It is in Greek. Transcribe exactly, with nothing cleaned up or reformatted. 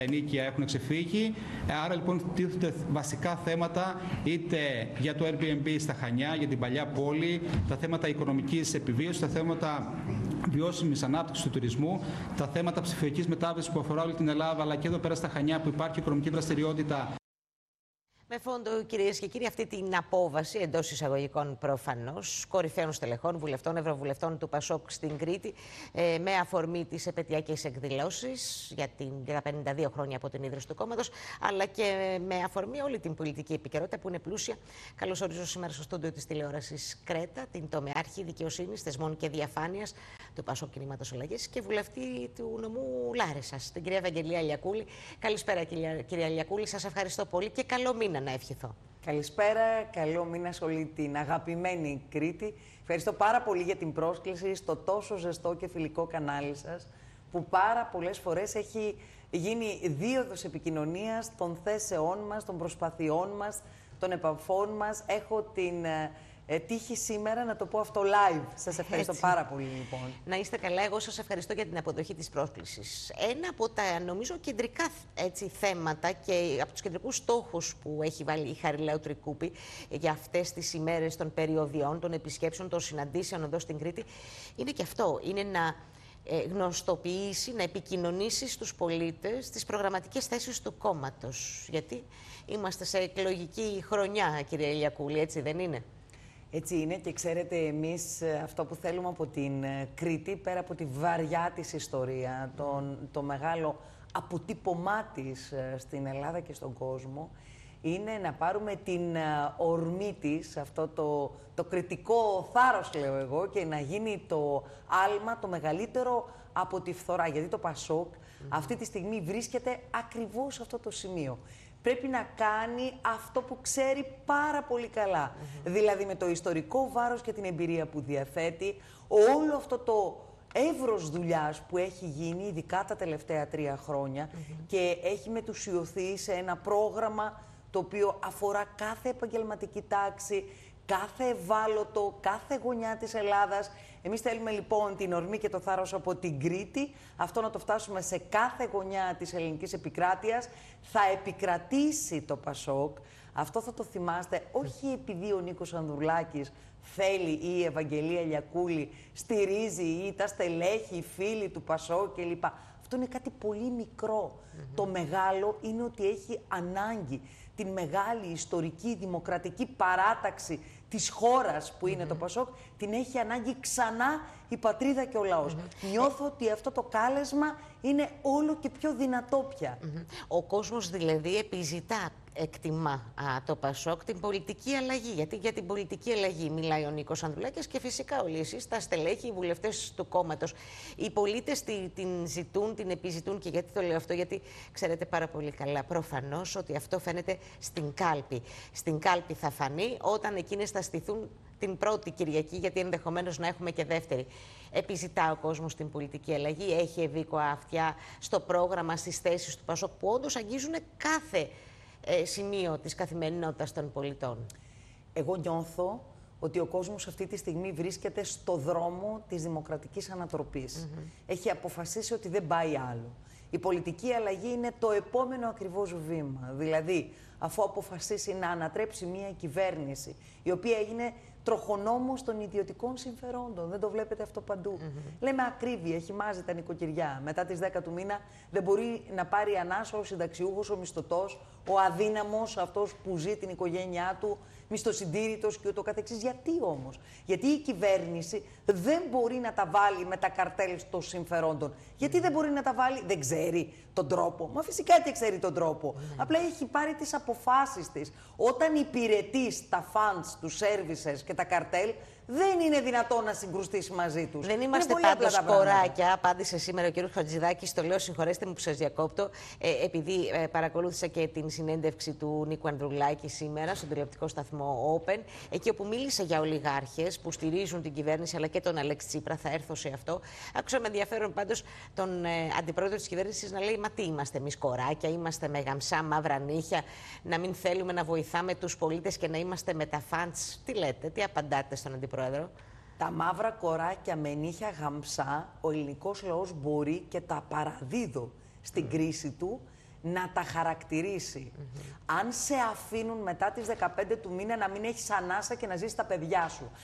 ενίκια έχουν ξεφύγει. Άρα λοιπόν τίθενται βασικά θέματα είτε για το Airbnb στα Χανιά, για την παλιά πόλη, τα θέματα οικονομικής επιβίωσης, τα θέματα βιώσιμης ανάπτυξης του τουρισμού, τα θέματα ψηφιακής μετάβασης που αφορά όλη την Ελλάδα, αλλά και εδώ πέρα στα Χανιά που υπάρχει οικονομική δραστηριότητα. Με φόντο, κυρίες και κύριοι, αυτή την απόβαση εντός εισαγωγικών προφανώς κορυφαίων στελεχών, βουλευτών, ευρωβουλευτών του Πασόκ στην Κρήτη, ε, με αφορμή τις επετειακές εκδηλώσεις για, την, για τα πενήντα δύο χρόνια από την ίδρυση του κόμματος, αλλά και με αφορμή όλη την πολιτική επικαιρότητα που είναι πλούσια. Καλώς ορίζω σήμερα στο στούντιο της τηλεόρασης Κρέτα την τομεάρχη δικαιοσύνης, θεσμών και διαφάνειας του Πασόκ Κινήματος Αλλαγής και βουλευτή του νομού Λάρισσας, την κυρία Ευαγγελία Αλιακούλη. Καλησπέρα, κυρία, κυρία Αλιακούλη, σας ευχαριστώ πολύ και καλό μήνα να ευχηθώ. Καλησπέρα, καλό μήνα σε όλη την αγαπημένη Κρήτη. Ευχαριστώ πάρα πολύ για την πρόσκληση στο τόσο ζεστό και φιλικό κανάλι σας, που πάρα πολλές φορές έχει γίνει δίωδος επικοινωνίας των θέσεών μας, των προσπαθειών μας, των επαφών μας. Έχω την ε, τύχη σήμερα να το πω αυτό live. Σας ευχαριστώ Έτσι. πάρα πολύ, λοιπόν. Να είστε καλά. Εγώ σας ευχαριστώ για την αποδοχή της πρόσκλησης. Ένα από τα, νομίζω, κεντρικά έτσι, θέματα και από τους κεντρικούς στόχους που έχει βάλει η Χαριλάου Τρικούπη για αυτές τις ημέρες των περιοδιών, των επισκέψεων, των συναντήσεων εδώ στην Κρήτη, είναι και αυτό. Είναι να γνωστοποιήσει, να επικοινωνήσει στους πολίτες τις προγραμματικές θέσεις του κόμματος. Γιατί είμαστε σε εκλογική χρονιά, κυρία Ηλιακούλη, έτσι δεν είναι? Έτσι είναι, και ξέρετε, εμείς αυτό που θέλουμε από την Κρήτη, πέρα από τη βαριά της ιστορία, τον, το μεγάλο αποτύπωμά της στην Ελλάδα και στον κόσμο, είναι να πάρουμε την ορμή της, αυτό το, το κριτικό θάρρος, λέω εγώ, και να γίνει το άλμα το μεγαλύτερο από τη φθορά. Γιατί το Πασόκ mm-hmm. αυτή τη στιγμή βρίσκεται ακριβώς σε αυτό το σημείο. Πρέπει να κάνει αυτό που ξέρει πάρα πολύ καλά. Mm-hmm. Δηλαδή με το ιστορικό βάρος και την εμπειρία που διαθέτει, όλο αυτό το εύρος δουλειάς που έχει γίνει, ειδικά τα τελευταία τρία χρόνια, mm-hmm. και έχει μετουσιωθεί σε ένα πρόγραμμα το οποίο αφορά κάθε επαγγελματική τάξη, κάθε ευάλωτο, κάθε γωνιά της Ελλάδας. Εμείς θέλουμε λοιπόν την ορμή και το θάρρος από την Κρήτη, αυτό να το φτάσουμε σε κάθε γωνιά της ελληνικής επικράτειας. Θα επικρατήσει το Πασόκ. Αυτό θα το θυμάστε, όχι επειδή ο Νίκος Ανδρουλάκης θέλει ή η Ευαγγελία Αλιακούλη στηρίζει ή τα στελέχη, οι φίλοι του Πασόκ κλπ. Αυτό είναι κάτι πολύ μικρό. Mm-hmm. Το μεγάλο είναι ότι έχει ανάγκη την μεγάλη ιστορική δημοκρατική παράταξη της χώρας που είναι mm-hmm. το Πασόκ, την έχει ανάγκη ξανά η πατρίδα και ο λαός. Mm-hmm. Νιώθω ότι αυτό το κάλεσμα είναι όλο και πιο δυνατό πια. Mm-hmm. Ο κόσμος δηλαδή επιζητά, εκτιμά α, το Πασόκ την πολιτική αλλαγή. Γιατί για την πολιτική αλλαγή μιλάει ο Νίκος Ανδρουλάκης και φυσικά όλοι εσείς, τα στελέχη, οι βουλευτές του κόμματος. Οι πολίτες την, την ζητούν, την επιζητούν. Και γιατί το λέω αυτό? Γιατί ξέρετε πάρα πολύ καλά προφανώς ότι αυτό φαίνεται στην κάλπη. Στην κάλπη θα φανεί όταν εκείνες θα στηθούν την πρώτη Κυριακή, γιατί ενδεχομένως να έχουμε και δεύτερη. Επιζητά ο κόσμος την πολιτική αλλαγή, έχει ευήκοα αυτιά στο πρόγραμμα, στις θέσεις του Πασόκ που όντως αγγίζουν κάθε ε, σημείο της καθημερινότητας των πολιτών. Εγώ νιώθω ότι ο κόσμος αυτή τη στιγμή βρίσκεται στο δρόμο της δημοκρατικής ανατροπής. Mm-hmm. Έχει αποφασίσει ότι δεν πάει άλλο. Η πολιτική αλλαγή είναι το επόμενο ακριβώς βήμα. Δηλαδή, αφού αποφασίσει να ανατρέψει μια κυβέρνηση η οποία έγινε τροχονόμος των ιδιωτικών συμφερόντων. Δεν το βλέπετε αυτό παντού. Mm-hmm. Λέμε ακρίβεια, χυμάζει τα νοικοκυριά. Μετά τις δέκα του μήνα δεν μπορεί να πάρει ανάσα ο συνταξιούχος, ο μισθωτός, ο αδύναμος, αυτός που ζει την οικογένειά του, μισθοσυντήρητος και ούτω καθεξής. Γιατί όμως? Γιατί η κυβέρνηση δεν μπορεί να τα βάλει με τα καρτέλ των συμφερόντων. Γιατί δεν μπορεί να τα βάλει? Δεν ξέρει τον τρόπο. Μα φυσικά και ξέρει τον τρόπο. Mm. Απλά έχει πάρει τις αποφάσεις της. Όταν υπηρετείς τα funds, τους services και τα καρτέλ, δεν είναι δυνατόν να συγκρουστείς μαζί τους. Δεν είμαστε πάντως κοράκια, απάντησε σήμερα ο κ. Χατζηδάκης. Το λέω, συγχωρέστε μου που σας διακόπτω, ε, επειδή ε, παρακολούθησα και την συνέντευξη του Νίκου Ανδρουλάκη σήμερα στον τηλεοπτικό σταθμό Open, εκεί όπου μίλησε για ολιγάρχες που στηρίζουν την κυβέρνηση αλλά και τον Αλέξη Τσίπρα. Θα έρθω σε αυτό. Άκουσα με ενδιαφέρον πάντως τον ε, αντιπρόεδρο της κυβέρνησης να λέει: μα τι είμαστε εμείς, κοράκια, είμαστε με γαμψά μαύρα νύχια, να μην θέλουμε να βοηθάμε τους πολίτες και να είμαστε με τα φαντς? Τι λέτε, τι απαντάτε στον αντιπρόεδρο? Τα μαύρα κοράκια με νύχια γαμψά, ο ελληνικός λαός μπορεί, και τα παραδίδω στην mm. κρίση του, να τα χαρακτηρίσει. Mm-hmm. Αν σε αφήνουν μετά τις δεκαπέντε του μήνα να μην έχεις ανάσα και να ζήσεις τα παιδιά σου.